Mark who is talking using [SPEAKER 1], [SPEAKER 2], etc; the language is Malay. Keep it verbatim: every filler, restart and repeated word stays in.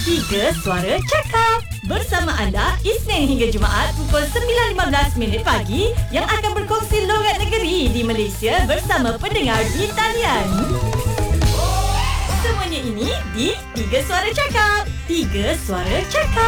[SPEAKER 1] Tiga Suara Cakap bersama anda Isnin hingga Jumaat pukul sembilan lima belas minit pagi yang akan berkongsi logat negeri di Malaysia bersama pendengar di talian. Semuanya ini di Tiga Suara Cakap. Tiga Suara Cakap.